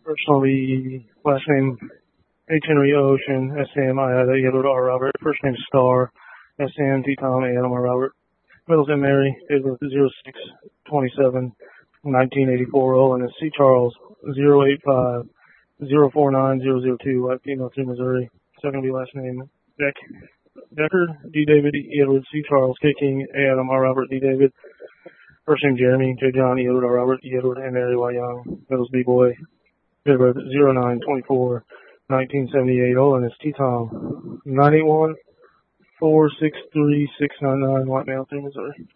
First will be last name H. Henry Ocean, S.M. Iada, Edward R. Robert. First name Star, S.M. T. Tom, Adam R. Robert. Middle name Mary, date of birth 06/27/1984. Roland is C. Charles, 085-049-002, white female, to Missouri. Second will be last name Decker, D. David, E. Edward, C. Charles, K. King, A. Adam R. Robert, D. David. First name Jeremy, J. John, E. Edward R. Robert, E. Edward, and Mary Y. Young. Middle's B. Boy. Date of birth 09/24/1978. Olin is T. Tom, 981-463-699, white male, to Missouri.